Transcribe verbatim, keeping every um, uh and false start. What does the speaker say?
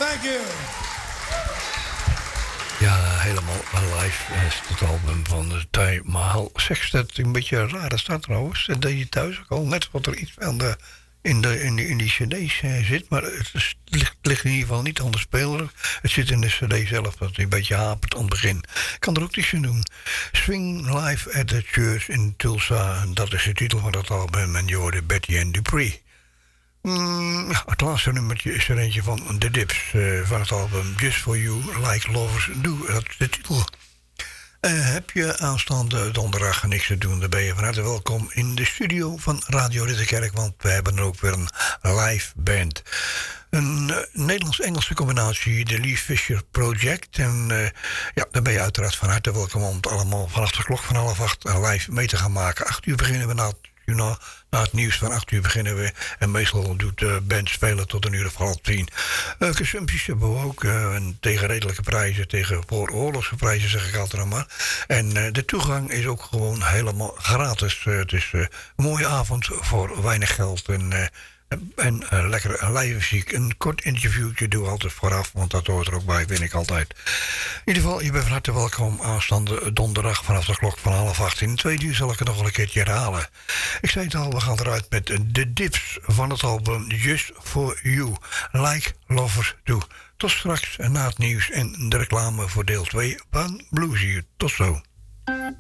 Thank you. Ja, helemaal live is het album van de Taj Mahal Sextet. Een beetje rare staat trouwens. Dat deed je thuis ook al. Net wat er iets van de, in, de, in, de, in die cd's uh, zit. Maar het, is, het ligt, ligt in ieder geval niet aan de speler. Het zit in de cd zelf. Dat een beetje hapert aan het begin. Ik kan er ook iets aan doen. Swing Live at the Church in Tulsa. Dat is de titel van dat album. En je hoorde Betty and Dupree. Mm, ja, het laatste nummertje is er eentje van The Dips. Uh, van het album Just For You, Like Lovers Do. Dat is de titel. Uh, heb je aanstaande donderdag niks te doen, dan ben je van harte welkom in de studio van Radio Ridderkerk. Want we hebben er ook weer een live band. Een uh, Nederlands-Engelse combinatie, de Lee Fisher Project. En uh, ja, dan ben je uiteraard van harte welkom om het allemaal vanaf de klok van half acht live mee te gaan maken. Acht uur beginnen we na het, you know, na het nieuws van acht uur beginnen we. En meestal doet de band spelen tot een uur of half tien. Uh, consumpties hebben we ook. Uh, en tegen redelijke prijzen, tegen vooroorlogse prijzen zeg ik altijd maar. En uh, de toegang is ook gewoon helemaal gratis. Uh, het is uh, een mooie avond voor weinig geld. En... Uh, En uh, lekker uh, live muziek. Een kort interviewtje doe ik altijd vooraf, want dat hoort er ook bij, vind ik altijd. In ieder geval, je bent van harte welkom aanstaande donderdag vanaf de klok van half acht. In de tweede uur zal ik het nog wel een keertje herhalen. Ik zei het al, we gaan eruit met de Dips van het album Just For You, Like Lovers Do. Tot straks na het nieuws en de reclame voor deel twee van Bluesy. Tot zo.